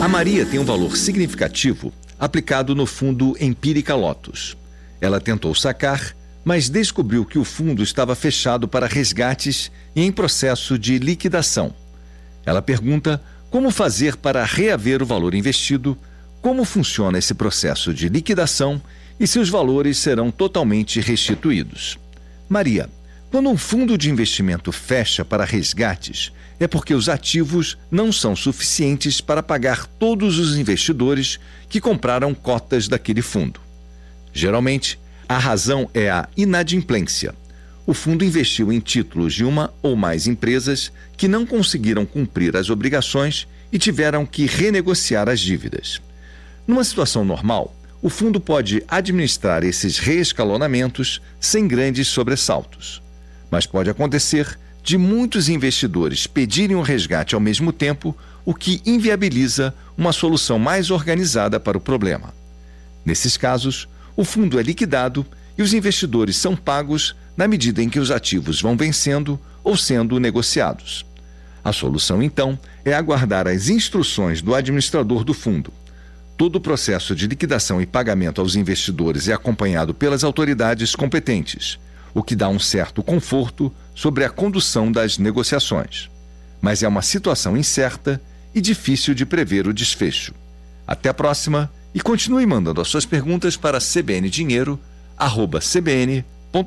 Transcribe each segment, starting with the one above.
Maria tem um valor significativo aplicado no fundo Empírica Lotus. Ela tentou sacar, mas descobriu que o fundo estava fechado para resgates e em processo de liquidação. Ela pergunta como fazer para reaver o valor investido, como funciona esse processo de liquidação e se os valores serão totalmente restituídos. Maria, quando um fundo de investimento fecha para resgates, é porque os ativos não são suficientes para pagar todos os investidores que compraram cotas daquele fundo. Geralmente, a razão é a inadimplência. O fundo investiu em títulos de uma ou mais empresas que não conseguiram cumprir as obrigações e tiveram que renegociar as dívidas. Numa situação normal, o fundo pode administrar esses reescalonamentos sem grandes sobressaltos. Mas pode acontecer de muitos investidores pedirem um resgate ao mesmo tempo, o que inviabiliza uma solução mais organizada para o problema. Nesses casos, o fundo é liquidado e os investidores são pagos na medida em que os ativos vão vencendo ou sendo negociados. A solução, então, é aguardar as instruções do administrador do fundo. Todo o processo de liquidação e pagamento aos investidores é acompanhado pelas autoridades competentes, o que dá um certo conforto sobre a condução das negociações. Mas é uma situação incerta e difícil de prever o desfecho. Até a próxima e continue mandando as suas perguntas para cbndinheiro@cbn.com.br.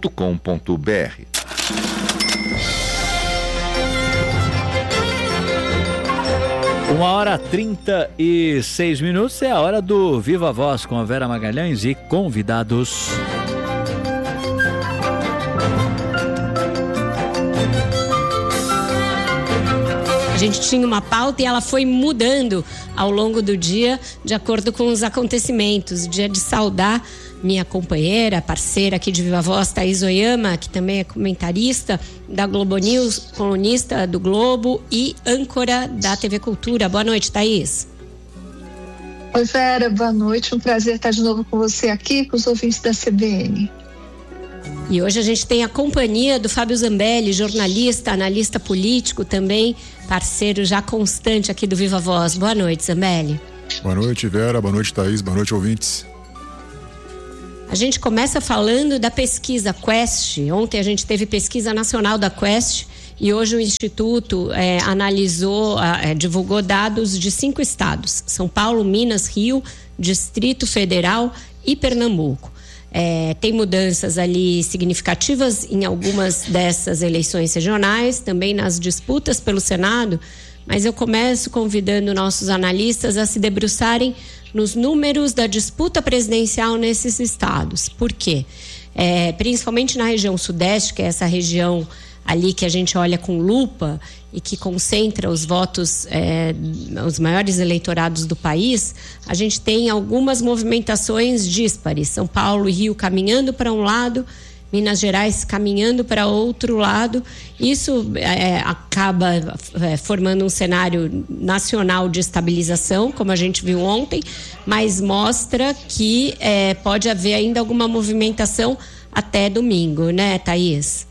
1h36, é a hora do Viva Voz com a Vera Magalhães e convidados. A gente tinha uma pauta e ela foi mudando ao longo do dia, de acordo com os acontecimentos. Dia de saudar minha companheira, parceira aqui de Viva Voz, Thaís Oyama, que também é comentarista da Globo News, colunista do Globo e âncora da TV Cultura. Boa noite, Thaís. Oi, Vera, boa noite. Um prazer estar de novo com você aqui, com os ouvintes da CBN. E hoje a gente tem a companhia do Fábio Zambelli, jornalista, analista político também, parceiro já constante aqui do Viva Voz. Boa noite, Zambelli. Boa noite, Vera. Boa noite, Thaís. Boa noite, ouvintes. A gente começa falando da pesquisa Quest. Ontem a gente teve pesquisa nacional da Quest e hoje o Instituto divulgou dados de 5 estados: São Paulo, Minas, Rio, Distrito Federal e Pernambuco. Tem mudanças ali significativas em algumas dessas eleições regionais, também nas disputas pelo Senado, mas eu começo convidando nossos analistas a se debruçarem nos números da disputa presidencial nesses estados. Por quê? Principalmente na região sudeste, que é essa região ali que a gente olha com lupa e que concentra os votos, os maiores eleitorados do país, a gente tem algumas movimentações díspares. São Paulo e Rio caminhando para um lado, Minas Gerais caminhando para outro lado. Isso acaba formando um cenário nacional de estabilização, como a gente viu ontem, mas mostra que pode haver ainda alguma movimentação até domingo, né, Thaís?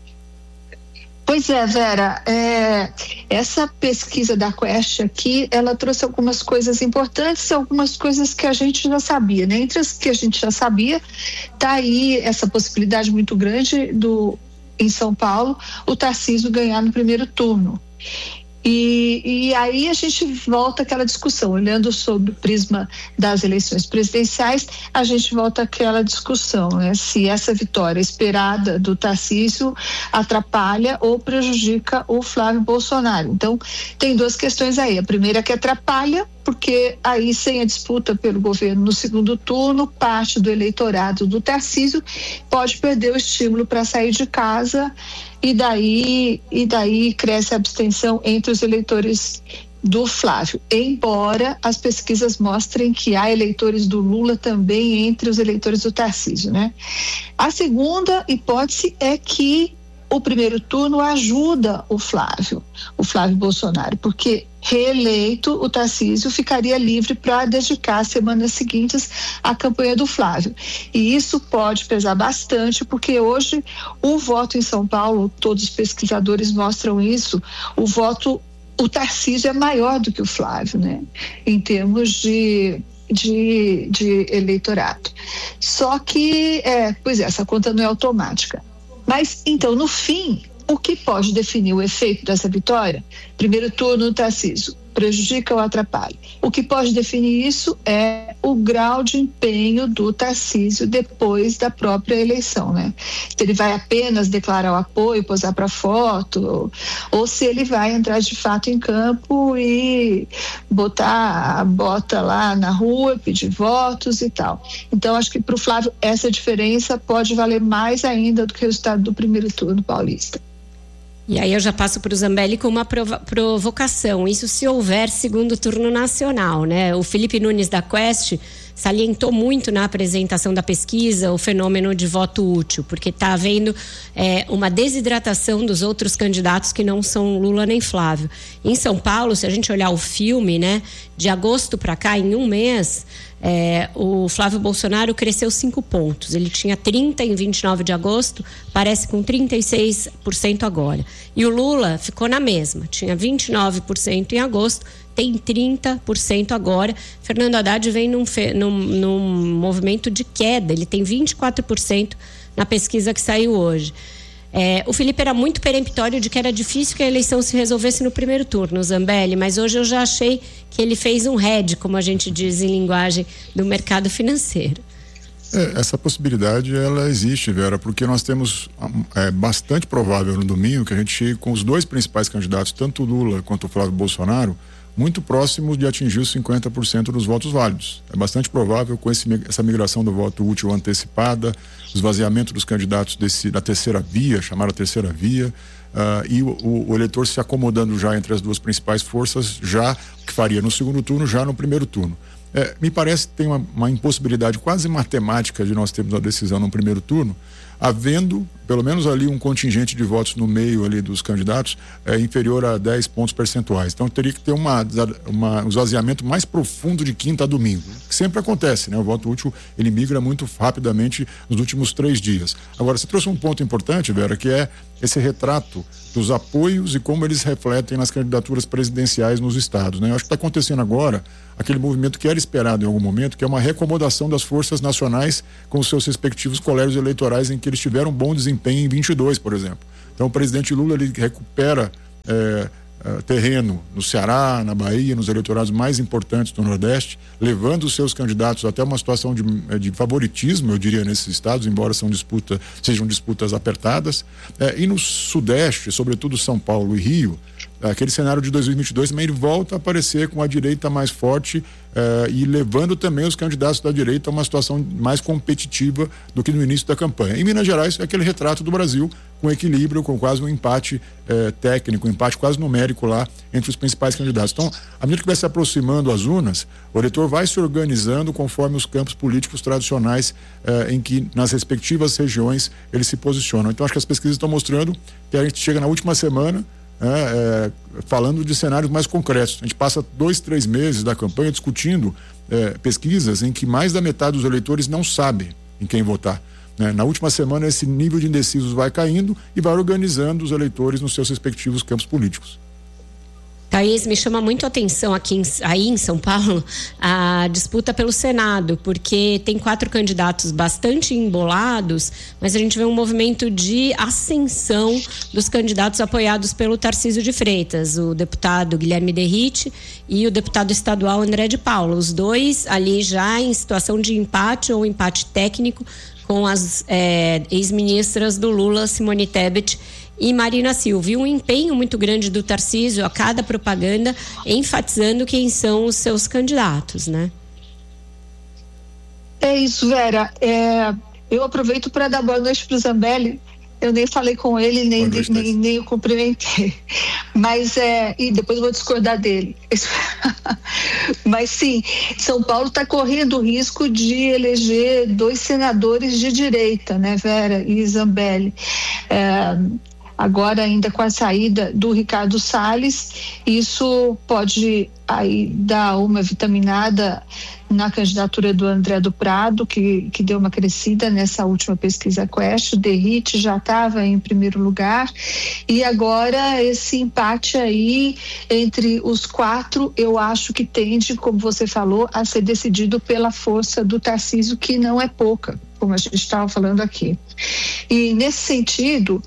Pois é, Vera, essa pesquisa da Quest aqui, ela trouxe algumas coisas importantes e algumas coisas que a gente já sabia, né? Entre as que a gente já sabia, tá aí essa possibilidade muito grande em São Paulo, o Tarcísio ganhar no primeiro turno. E aí a gente volta àquela discussão, olhando sob o prisma das eleições presidenciais, a gente volta àquela discussão, né? Se essa vitória esperada do Tarcísio atrapalha ou prejudica o Flávio Bolsonaro. Então, tem 2 questões aí. A primeira é que atrapalha, porque aí sem a disputa pelo governo no segundo turno, parte do eleitorado do Tarcísio pode perder o estímulo para sair de casa e daí cresce a abstenção entre os eleitores do Flávio, embora as pesquisas mostrem que há eleitores do Lula também entre os eleitores do Tarcísio, né? A segunda hipótese é que o primeiro turno ajuda o Flávio Bolsonaro, porque reeleito, o Tarcísio ficaria livre para dedicar as semanas seguintes à campanha do Flávio. E isso pode pesar bastante, porque hoje o voto em São Paulo, todos os pesquisadores mostram isso, o voto o Tarcísio é maior do que o Flávio, né? Em termos de eleitorado. Só que, essa conta não é automática. Mas, então, no fim, o que pode definir o efeito dessa vitória? Primeiro turno, Tarcísio, prejudica ou atrapalha? O que pode definir isso é o grau de empenho do Tarcísio depois da própria eleição, né? Se ele vai apenas declarar o apoio, posar para foto, ou se ele vai entrar de fato em campo e botar a bota lá na rua, pedir votos e tal. Então, acho que para o Flávio essa diferença pode valer mais ainda do que o resultado do primeiro turno paulista. E aí eu já passo para o Zambelli com uma provocação. Isso se houver segundo turno nacional, né? O Felipe Nunes da Quest salientou muito na apresentação da pesquisa o fenômeno de voto útil, porque está havendo uma desidratação dos outros candidatos que não são Lula nem Flávio. Em São Paulo, se a gente olhar o filme, né, de agosto para cá, em um mês, o Flávio Bolsonaro cresceu 5 pontos. Ele tinha 30 em 29 de agosto, parece com 36% agora. E o Lula ficou na mesma, tinha 29% em agosto, tem 30% agora. Fernando Haddad vem num movimento de queda, ele tem 24% na pesquisa que saiu hoje. O Felipe era muito peremptório de que era difícil que a eleição se resolvesse no primeiro turno, Zambelli, mas hoje eu já achei que ele fez um hedge, como a gente diz em linguagem do mercado financeiro. Essa possibilidade, ela existe, Vera, porque nós temos bastante provável no domingo que a gente chegue com os dois principais candidatos, tanto o Lula quanto o Flávio Bolsonaro, muito próximos de atingir os 50% dos votos válidos. É bastante provável, com essa migração do voto útil antecipada, o esvaziamento dos candidatos da terceira via, chamada terceira via, e o eleitor se acomodando já entre as duas principais forças, já que faria no segundo turno, já no primeiro turno. Me parece que tem uma impossibilidade quase matemática de nós termos a decisão no primeiro turno, havendo pelo menos ali um contingente de votos no meio ali dos candidatos inferior a 10 pontos percentuais. Então teria que ter um esvaziamento mais profundo de quinta a domingo, que sempre acontece, né? O voto útil, ele migra muito rapidamente nos últimos 3 dias. Agora, você trouxe um ponto importante, Vera, que é esse retrato dos apoios e como eles refletem nas candidaturas presidenciais nos estados, né? Eu acho que está acontecendo agora aquele movimento que era esperado em algum momento, que é uma reacomodação das forças nacionais com os seus respectivos colégios eleitorais, em que eles tiveram um bom desempenho em 22, por exemplo. Então o presidente Lula, ele recupera terreno no Ceará, na Bahia, nos eleitorados mais importantes do Nordeste, levando os seus candidatos até uma situação de favoritismo, eu diria, nesses estados, embora sejam disputas apertadas. E no Sudeste, sobretudo São Paulo e Rio, aquele cenário de 2022 também ele volta a aparecer com a direita mais forte e levando também os candidatos da direita a uma situação mais competitiva do que no início da campanha. Em Minas Gerais é aquele retrato do Brasil com equilíbrio, com quase um empate técnico, um empate quase numérico lá entre os principais candidatos. Então, à medida que vai se aproximando as urnas, o eleitor vai se organizando conforme os campos políticos tradicionais em que nas respectivas regiões eles se posicionam. Então, acho que as pesquisas estão mostrando que a gente chega na última semana falando de cenários mais concretos. A gente passa 2-3 meses da campanha discutindo pesquisas em que mais da metade dos eleitores não sabem em quem votar. Na última semana, esse nível de indecisos vai caindo e vai organizando os eleitores nos seus respectivos campos políticos. Thaís, me chama muito a atenção aí em São Paulo a disputa pelo Senado, porque tem 4 candidatos bastante embolados, mas a gente vê um movimento de ascensão dos candidatos apoiados pelo Tarcísio de Freitas, o deputado Guilherme Derrite e o deputado estadual André de Paula, os dois ali já em situação de empate ou empate técnico com as ex-ministras do Lula, Simone Tebet e Marina Silva. E um empenho muito grande do Tarcísio a cada propaganda, enfatizando quem são os seus candidatos, né? É isso, Vera. Eu aproveito para dar boa noite para o Zambelli. Eu nem falei com ele, nem o cumprimentei. Mas, e depois vou discordar dele. Mas sim, São Paulo está correndo o risco de eleger 2 senadores de direita, né, Vera e Zambelli? Agora, ainda com a saída do Ricardo Salles, isso pode aí dar uma vitaminada na candidatura do André do Prado, que deu uma crescida nessa última pesquisa Quest. O Derrite já estava em primeiro lugar, e agora esse empate aí entre os 4, eu acho que tende, como você falou, a ser decidido pela força do Tarcísio, que não é pouca, como a gente estava falando aqui. E nesse sentido,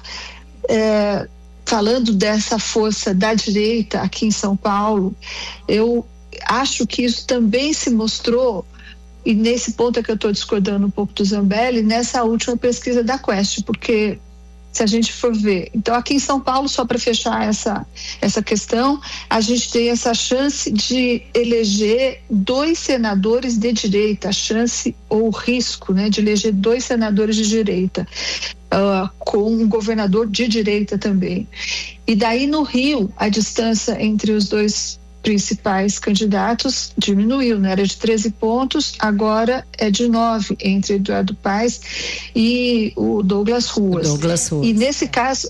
falando dessa força da direita aqui em São Paulo, eu acho que isso também se mostrou, e nesse ponto é que eu estou discordando um pouco do Zambelli, nessa última pesquisa da Quest, porque se a gente for ver, então aqui em São Paulo, só para fechar essa questão, a gente tem essa chance de eleger 2 senadores de direita, a chance ou o risco, né, de eleger 2 senadores de direita, com um governador de direita também. E daí no Rio, a distância entre os 2 principais candidatos diminuiu, né? Era de 13 pontos, agora é de 9 entre Eduardo Paes e o Douglas Ruas. E nesse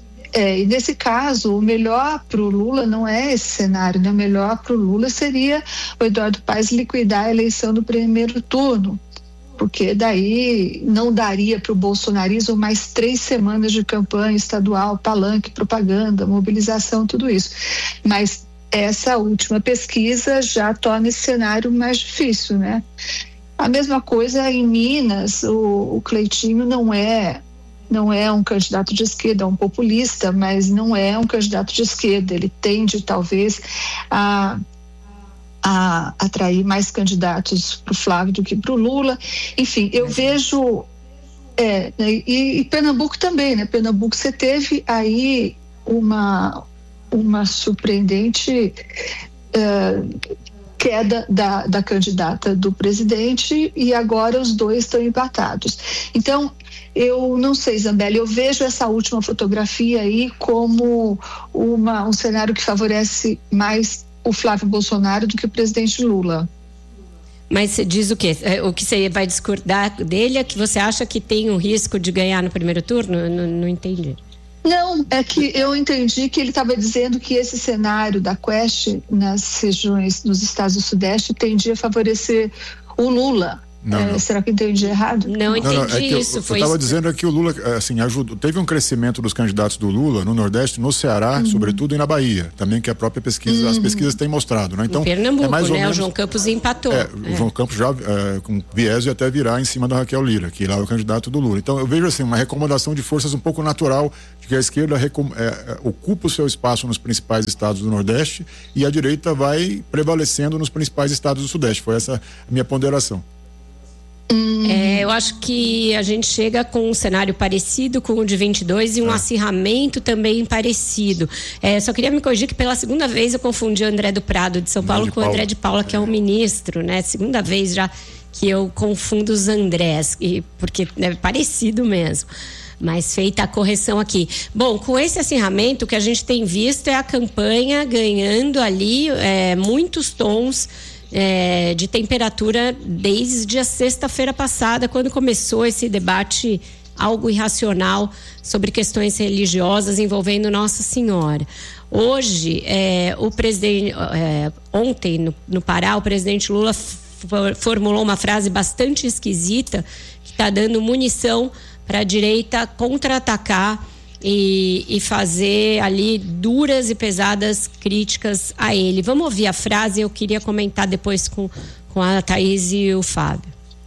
caso, o melhor para o Lula não é esse cenário, né? O melhor para o Lula seria o Eduardo Paes liquidar a eleição do primeiro turno, porque daí não daria para o bolsonarismo mais 3 semanas de campanha estadual, palanque, propaganda, mobilização, tudo isso. Mas essa última pesquisa já torna esse cenário mais difícil, né? A mesma coisa em Minas, o Cleitinho não é um candidato de esquerda, é um populista, mas não é um candidato de esquerda. Ele tende, talvez, a atrair mais candidatos para o Flávio do que para o Lula. Enfim, eu vejo... e Pernambuco também, né? Pernambuco, você teve aí uma surpreendente queda da candidata do presidente, e agora os 2 estão empatados. Então, eu não sei, Zambelli, eu vejo essa última fotografia aí como um cenário que favorece mais o Flávio Bolsonaro do que o presidente Lula. Mas você diz o quê? O que você vai discordar dele é que você acha que tem um risco de ganhar no primeiro turno? Não entendi. Não, é que eu entendi que ele estava dizendo que esse cenário da Quest nas regiões, nos estados do Sudeste, tendia a favorecer o Lula. Não. Será que eu entendi errado? Não entendi isso. Eu estava dizendo que o Lula, assim, teve um crescimento dos candidatos do Lula no Nordeste, no Ceará, sobretudo, e na Bahia, também, que a própria pesquisa, as pesquisas têm mostrado, né? Então, em Pernambuco, mais ou menos, o João Campos empatou. O João Campos já com viés de até virar em cima da Raquel Lira, que lá é o candidato do Lula. Então, eu vejo assim uma recomodação de forças um pouco natural, de que a esquerda ocupa o seu espaço nos principais estados do Nordeste e a direita vai prevalecendo nos principais estados do Sudeste. Foi essa a minha ponderação. Eu acho que a gente chega com um cenário parecido com o de 22 e um acirramento também parecido. Só queria me corrigir que pela segunda vez eu confundi o André do Prado de São Paulo com o André de Paula, que é o ministro, né? Segunda vez já que eu confundo os Andrés, porque é parecido mesmo. Mas feita a correção aqui. Bom, com esse acirramento, o que a gente tem visto é a campanha ganhando ali muitos tons de temperatura desde a sexta-feira passada, quando começou esse debate algo irracional sobre questões religiosas envolvendo Nossa Senhora. Hoje, o presidente, ontem no Pará, o presidente Lula formulou uma frase bastante esquisita que está dando munição para a direita contra-atacar e fazer ali duras e pesadas críticas a ele. Vamos ouvir a frase, eu queria comentar depois com a Thaís e o Fábio.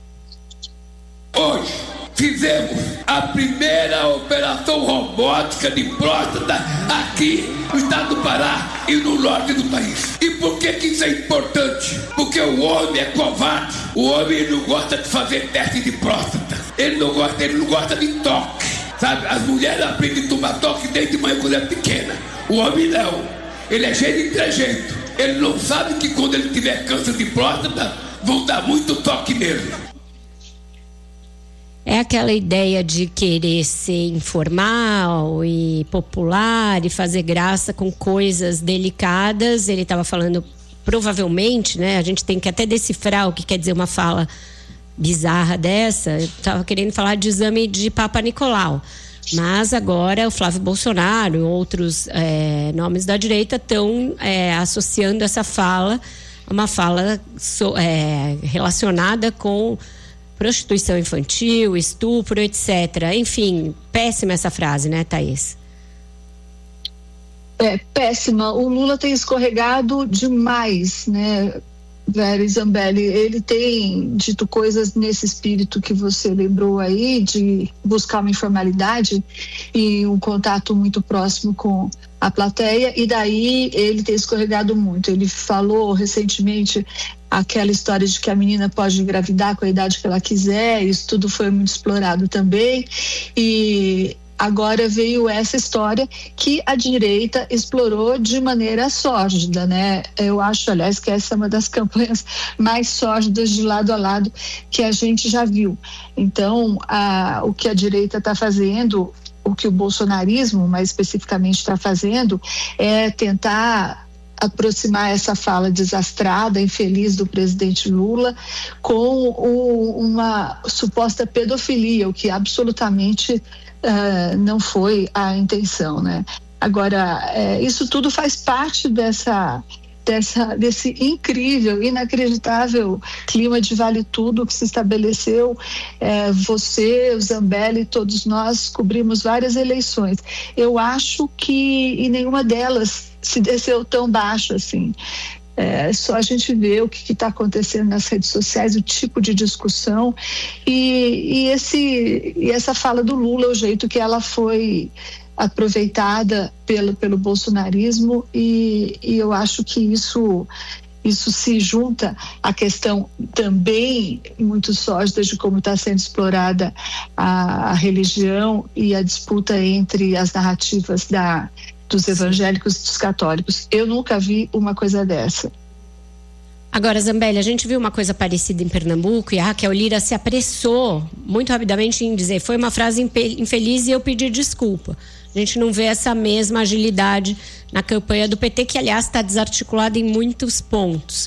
Hoje fizemos a primeira operação robótica de próstata aqui no estado do Pará e no norte do país. E por que isso é importante? Porque o homem é covarde. O homem ele não gosta de fazer teste de próstata. Ele não gosta de toque. Sabe, as mulheres aprendem a tomar toque desde manhã quando é pequena. O homem não. Ele é cheio de trejeito. Ele não sabe que quando ele tiver câncer de próstata, vão dar muito toque nele. É aquela ideia de querer ser informal e popular e fazer graça com coisas delicadas. Ele estava falando, provavelmente, né? A gente tem que até decifrar o que quer dizer uma fala bizarra dessa. Estava querendo falar de exame de Papa Nicolau. Mas agora o Flávio Bolsonaro e outros nomes da direita estão associando essa fala a uma fala relacionada com prostituição infantil, estupro, etc. Enfim, péssima essa frase, né, Thaís? Péssima. O Lula tem escorregado demais, né, Vera Zambelli? Ele tem dito coisas nesse espírito que você lembrou aí, de buscar uma informalidade e um contato muito próximo com a plateia, e daí ele tem escorregado muito. Ele falou recentemente aquela história de que a menina pode engravidar com a idade que ela quiser, isso tudo foi muito explorado também, e agora veio essa história que a direita explorou de maneira sórdida, né? Eu acho, aliás, que essa é uma das campanhas mais sórdidas de lado a lado que a gente já viu. Então, o que a direita está fazendo, o que o bolsonarismo mais especificamente está fazendo, é tentar aproximar essa fala desastrada, infeliz do presidente Lula com uma suposta pedofilia, o que absolutamente não foi a intenção, né? Agora, isso tudo faz parte desse incrível, inacreditável clima de vale tudo que se estabeleceu. Você, o Zambelli, todos nós cobrimos várias eleições. Eu acho que em nenhuma delas se desceu tão baixo assim. Só a gente vê o que está acontecendo nas redes sociais, o tipo de discussão e essa fala do Lula, o jeito que ela foi aproveitada pelo bolsonarismo, e eu acho que isso se junta à questão também muito sórdida de como está sendo explorada a religião e a disputa entre as narrativas dos evangélicos e dos católicos. Eu nunca vi uma coisa dessa. Agora, Zambelli, a gente viu uma coisa parecida em Pernambuco e a Raquel Lira se apressou muito rapidamente em dizer: foi uma frase infeliz e eu pedi desculpa. A gente não vê essa mesma agilidade na campanha do PT, que aliás está desarticulada em muitos pontos.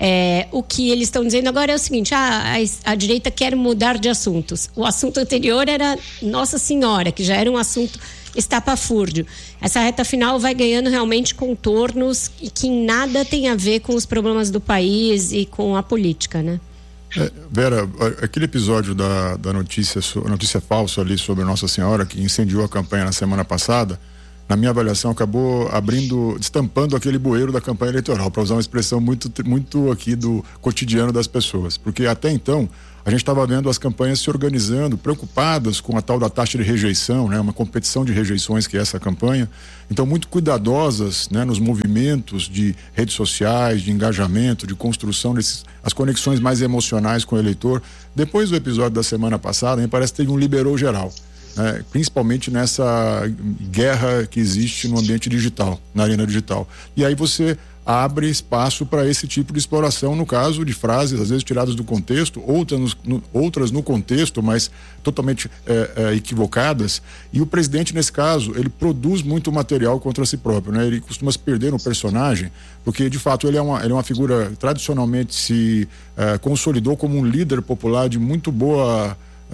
O que eles estão dizendo agora é o seguinte: a direita quer mudar de assuntos. O assunto anterior era Nossa Senhora, que já era um assunto estapafúrdio. Essa reta final vai ganhando realmente contornos e que nada tem a ver com os problemas do país e com a política, né? Vera, aquele episódio da notícia falsa ali sobre Nossa Senhora, que incendiou a campanha na semana passada, na minha avaliação acabou destampando aquele bueiro da campanha eleitoral, para usar uma expressão muito, muito aqui do cotidiano das pessoas, porque até então a gente estava vendo as campanhas se organizando, preocupadas com a tal da taxa de rejeição, né? Uma competição de rejeições que é essa campanha. Então, muito cuidadosas, né? Nos movimentos de redes sociais, de engajamento, de construção as conexões mais emocionais com o eleitor. Depois do episódio da semana passada, me parece que teve um liberou geral, né? Principalmente nessa guerra que existe no ambiente digital, na arena digital. E aí você abre espaço para esse tipo de exploração, no caso de frases às vezes tiradas do contexto, outras no contexto, mas totalmente equivocadas. E o presidente, nesse caso, ele produz muito material contra si próprio, né? Ele costuma se perder no personagem, porque de fato ele é uma figura tradicionalmente se consolidou como um líder popular de muito bom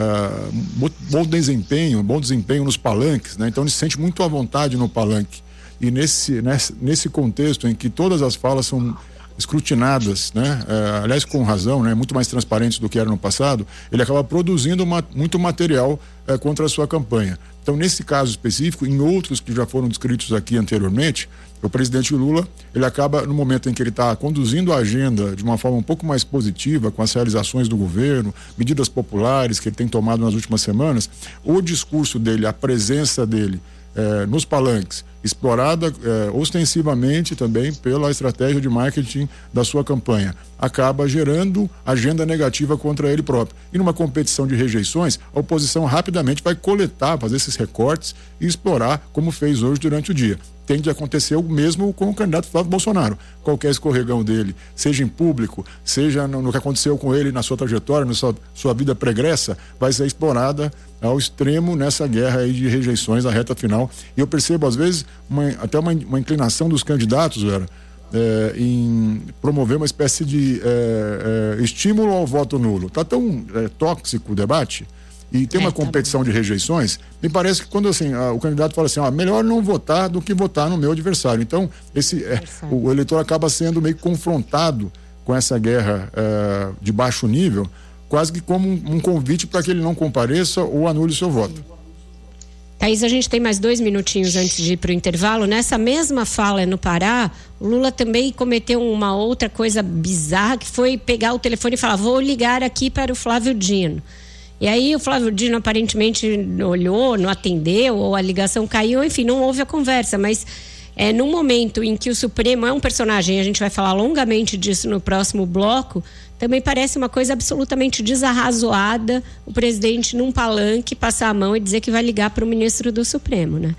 desempenho nos palanques, né? Então ele se sente muito à vontade no palanque. E nesse contexto em que todas as falas são escrutinadas, né? Aliás, com razão, né? Muito mais transparentes do que era no passado, ele acaba produzindo muito material contra a sua campanha. Então, nesse caso específico, em outros que já foram descritos aqui anteriormente, o presidente Lula, ele acaba, no momento em que ele está conduzindo a agenda de uma forma um pouco mais positiva, com as realizações do governo, medidas populares que ele tem tomado nas últimas semanas, o discurso dele, a presença dele nos palanques, explorada ostensivamente também pela estratégia de marketing da sua campanha, acaba gerando agenda negativa contra ele próprio. E numa competição de rejeições, a oposição rapidamente vai coletar, fazer esses recortes e explorar, como fez hoje durante o dia. Tende a acontecer o mesmo com o candidato Flávio Bolsonaro. Qualquer escorregão dele, seja em público, seja no que aconteceu com ele na sua trajetória, na sua vida pregressa, vai ser explorada ao extremo nessa guerra aí de rejeições, a reta final. E eu percebo, às vezes, até uma inclinação dos candidatos, Vera, em promover uma espécie de estímulo ao voto nulo. Está tão tóxico o debate, e tem uma competição de rejeições, me parece que quando assim, o candidato fala assim, melhor não votar do que votar no meu adversário. Então, o eleitor acaba sendo meio confrontado com essa guerra de baixo nível, quase que como um convite para que ele não compareça ou anule o seu voto. Thaís, a gente tem mais 2 minutinhos antes de ir para o intervalo. Nessa mesma fala no Pará, o Lula também cometeu uma outra coisa bizarra, que foi pegar o telefone e falar, vou ligar aqui para o Flávio Dino. E aí o Flávio Dino aparentemente olhou, não atendeu, ou a ligação caiu, enfim, não houve a conversa, mas num momento em que o Supremo é um personagem, a gente vai falar longamente disso no próximo bloco, também parece uma coisa absolutamente desarrazoada o presidente num palanque passar a mão e dizer que vai ligar para o ministro do Supremo, né?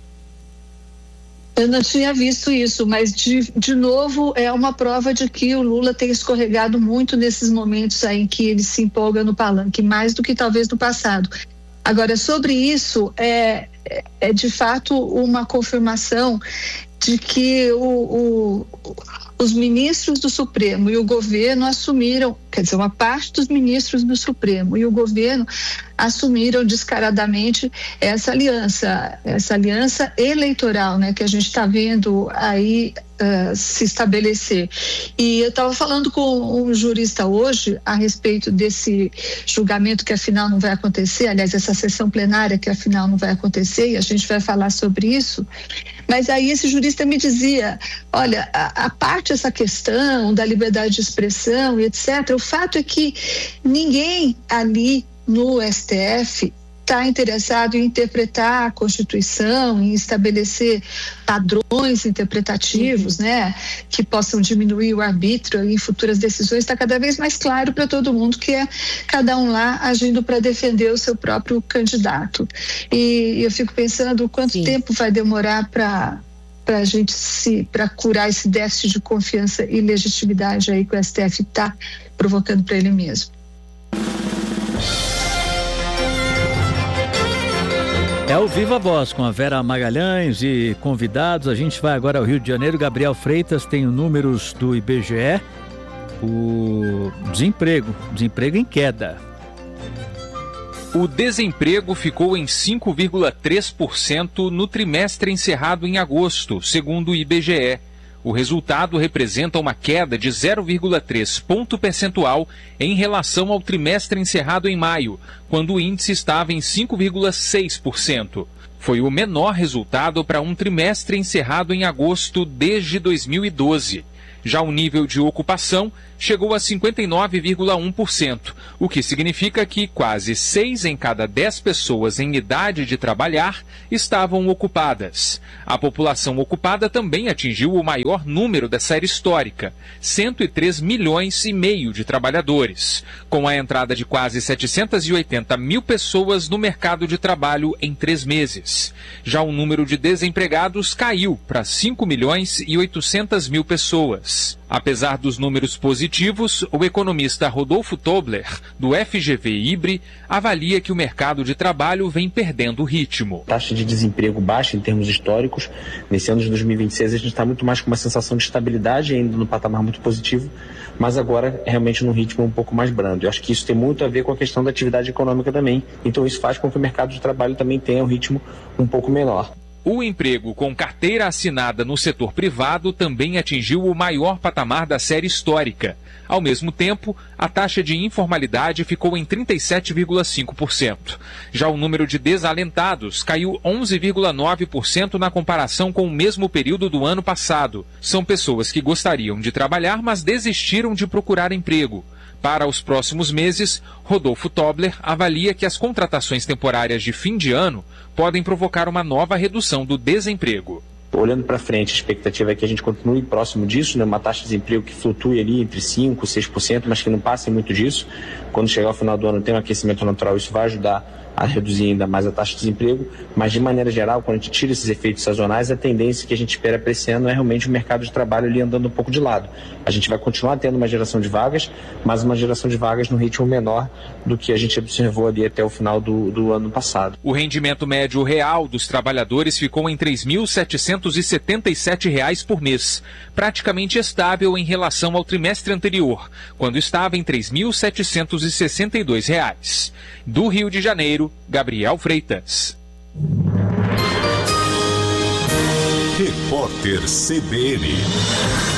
Eu não tinha visto isso, mas de novo é uma prova de que o Lula tem escorregado muito nesses momentos aí em que ele se empolga no palanque, mais do que talvez no passado. Agora, sobre isso, é de fato uma confirmação de que os ministros do Supremo e o governo assumiram, quer dizer, uma parte dos ministros do Supremo e o governo assumiram descaradamente essa aliança eleitoral, né, que a gente está vendo aí se estabelecer. E eu estava falando com um jurista hoje a respeito desse julgamento que afinal não vai acontecer, aliás, essa sessão plenária que afinal não vai acontecer, e a gente vai falar sobre isso. Mas aí esse jurista me dizia, olha, a parte dessa questão da liberdade de expressão e etc., o fato é que ninguém ali no STF está interessado em interpretar a Constituição, em estabelecer padrões interpretativos, né, que possam diminuir o arbítrio em futuras decisões. Está cada vez mais claro para todo mundo que é cada um lá agindo para defender o seu próprio candidato. E eu fico pensando quanto tempo vai demorar para a gente para curar esse déficit de confiança e legitimidade aí que o STF está provocando para ele mesmo. É o Viva Voz com a Vera Magalhães e convidados. A gente vai agora ao Rio de Janeiro. Gabriel Freitas tem os números do IBGE. O desemprego em queda. O desemprego ficou em 5,3% no trimestre encerrado em agosto, segundo o IBGE. O resultado representa uma queda de 0,3 ponto percentual em relação ao trimestre encerrado em maio, quando o índice estava em 5,6%. Foi o menor resultado para um trimestre encerrado em agosto desde 2012. Já o nível de ocupação chegou a 59,1%, o que significa que quase 6 em cada 10 pessoas em idade de trabalhar estavam ocupadas. A população ocupada também atingiu o maior número da série histórica, 103 milhões e meio de trabalhadores, com a entrada de quase 780 mil pessoas no mercado de trabalho em 3 meses. Já o número de desempregados caiu para 5 milhões e 800 mil pessoas. Apesar dos números positivos, o economista Rodolfo Tobler, do FGV IBRE, avalia que o mercado de trabalho vem perdendo o ritmo. Taxa de desemprego baixa em termos históricos. Nesse ano de 2026 a gente está muito mais com uma sensação de estabilidade, ainda no patamar muito positivo, mas agora realmente num ritmo um pouco mais brando. Eu acho que isso tem muito a ver com a questão da atividade econômica também. Então isso faz com que o mercado de trabalho também tenha um ritmo um pouco menor. O emprego com carteira assinada no setor privado também atingiu o maior patamar da série histórica. Ao mesmo tempo, a taxa de informalidade ficou em 37,5%. Já o número de desalentados caiu 11,9% na comparação com o mesmo período do ano passado. São pessoas que gostariam de trabalhar, mas desistiram de procurar emprego. Para os próximos meses, Rodolfo Tobler avalia que as contratações temporárias de fim de ano podem provocar uma nova redução do desemprego. Olhando para frente, a expectativa é que a gente continue próximo disso, né? Uma taxa de desemprego que flutue ali entre 5% e 6%, mas que não passe muito disso. Quando chegar ao final do ano tem um aquecimento natural, isso vai ajudar a reduzir ainda mais a taxa de desemprego, mas de maneira geral, quando a gente tira esses efeitos sazonais, a tendência que a gente espera para esse ano é realmente o mercado de trabalho ali andando um pouco de lado. A gente vai continuar tendo uma geração de vagas, mas uma geração de vagas no ritmo menor do que a gente observou ali até o final do ano passado. O rendimento médio real dos trabalhadores ficou em R$ 3.777 por mês, praticamente estável em relação ao trimestre anterior, quando estava em R$ 3.762. Do Rio de Janeiro, Gabriel Freitas. Repórter CBN.